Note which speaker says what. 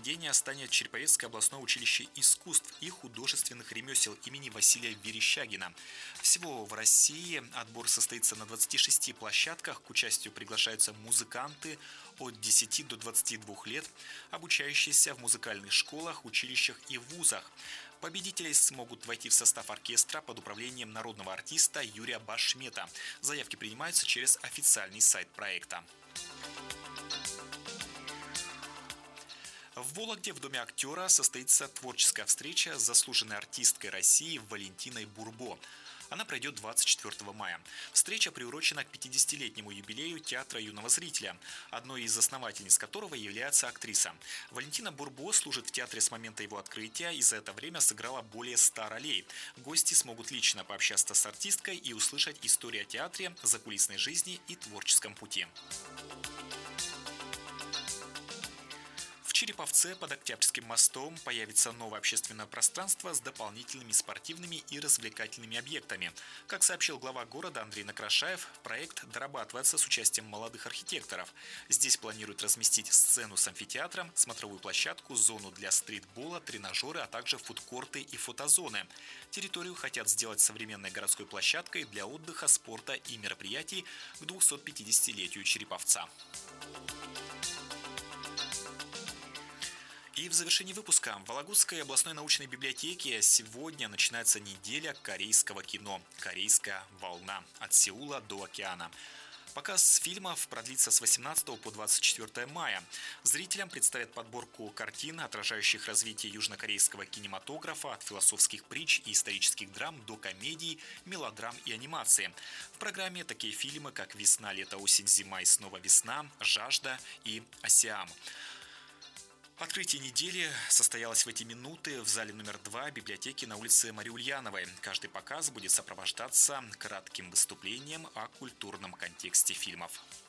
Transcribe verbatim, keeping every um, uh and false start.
Speaker 1: заведения станет Череповецкое областное училище искусств и художественных ремесел имени Василия Верещагина. Всего в России отбор состоится на двадцати шести площадках. К участию приглашаются музыканты от десяти до двадцати двух лет, обучающиеся в музыкальных школах, училищах и вузах. Победители смогут войти в состав оркестра под управлением народного артиста Юрия Башмета. Заявки принимаются через официальный сайт проекта. В Вологде в Доме актера состоится творческая встреча с заслуженной артисткой России Валентиной Бурбо. Она пройдет двадцать четвёртого мая. Встреча приурочена к пятидесятилетнему юбилею театра юного зрителя, одной из основательниц которого является актриса. Валентина Бурбо служит в театре с момента его открытия и за это время сыграла более ста ролей. Гости смогут лично пообщаться с артисткой и услышать историю о театре, закулисной жизни и творческом пути. В Череповце под Октябрьским мостом появится новое общественное пространство с дополнительными спортивными и развлекательными объектами. Как сообщил глава города Андрей Накрашаев, проект дорабатывается с участием молодых архитекторов. Здесь планируют разместить сцену с амфитеатром, смотровую площадку, зону для стритбола, тренажеры, а также фудкорты и фотозоны. Территорию хотят сделать современной городской площадкой для отдыха, спорта и мероприятий к двухсотпятидесятилетию Череповца. И в завершении выпуска в Вологодской областной научной библиотеке сегодня начинается неделя корейского кино «Корейская волна. От Сеула до океана». Показ фильмов продлится с восемнадцатого по двадцать четвёртое мая. Зрителям представят подборку картин, отражающих развитие южнокорейского кинематографа от философских притч и исторических драм до комедий, мелодрам и анимации. В программе такие фильмы, как «Весна, лето, осень, зима и снова весна», «Жажда» и «Осиам». Открытие недели состоялось в эти минуты в зале номер два библиотеки на улице Марии Ульяновой. Каждый показ будет сопровождаться кратким выступлением о культурном контексте фильмов.